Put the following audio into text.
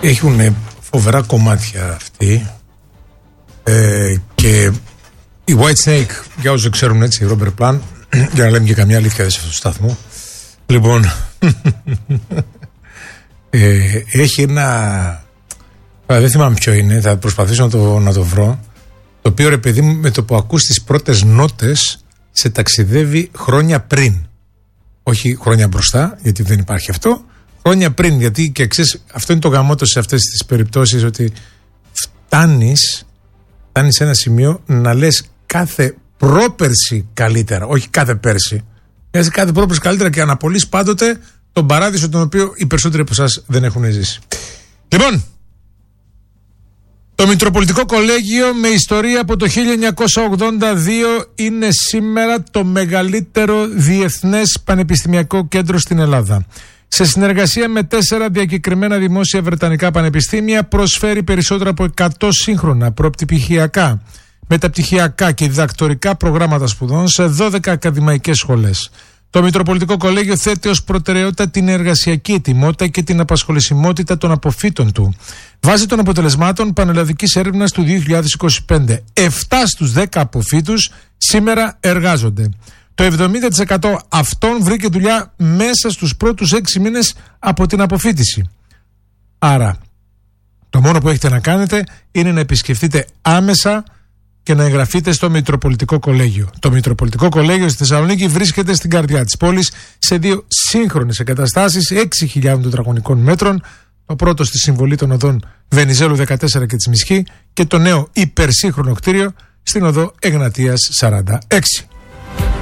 Έχουν φοβερά κομμάτια αυτοί και η White Snake, για όσους ξέρουν έτσι, Robert Plant, για να λέμε και καμιά αλήθεια σε αυτό το σταθμό. Λοιπόν, έχει ένα, δεν θυμάμαι ποιο είναι, θα προσπαθήσω να το βρω, το οποίο ρε παιδί μου με το που ακούς τις πρώτες νότες σε ταξιδεύει χρόνια πριν. Όχι χρόνια μπροστά, γιατί δεν υπάρχει αυτό, χρόνια πριν, γιατί και ξέρεις, αυτό είναι το γαμότο σε αυτές τις περιπτώσεις, ότι φτάνεις σε ένα σημείο να λες κάθε πρόπερση καλύτερα, όχι κάθε πέρση. Λες κάθε πρόπερση καλύτερα και αναπολύς πάντοτε τον παράδεισο τον οποίο οι περισσότεροι από εσάς δεν έχουν ζήσει. Λοιπόν, το Μητροπολιτικό Κολέγιο με ιστορία από το 1982 είναι σήμερα το μεγαλύτερο διεθνές πανεπιστημιακό κέντρο στην Ελλάδα. Σε συνεργασία με 4 διακεκριμένα δημόσια βρετανικά πανεπιστήμια προσφέρει περισσότερα από 100 σύγχρονα προπτυχιακά, μεταπτυχιακά και διδακτορικά προγράμματα σπουδών σε 12 ακαδημαϊκές σχολές. Το Μητροπολιτικό Κολέγιο θέτει ως προτεραιότητα την εργασιακή ετοιμότητα και την απασχολησιμότητα των αποφύτων του. Βάσει των αποτελεσμάτων πανελλαδικής έρευνας του 2025, 7 στους 10 αποφύτους σήμερα εργάζονται. Το 70% αυτών βρήκε δουλειά μέσα στους πρώτους 6 μήνες από την αποφύτιση. Άρα, το μόνο που έχετε να κάνετε είναι να επισκεφτείτε άμεσα και να εγγραφείτε στο Μητροπολιτικό Κολέγιο. Το Μητροπολιτικό Κολέγιο στη Θεσσαλονίκη βρίσκεται στην καρδιά της πόλης σε 2 σύγχρονες εγκαταστάσεις 6.000 τετραγωνικών μέτρων. Το πρώτο στη συμβολή των οδών Βενιζέλου 14 και της Μισχή και το νέο υπερσύγχρονο κτίριο στην οδό Εγνατίας 46.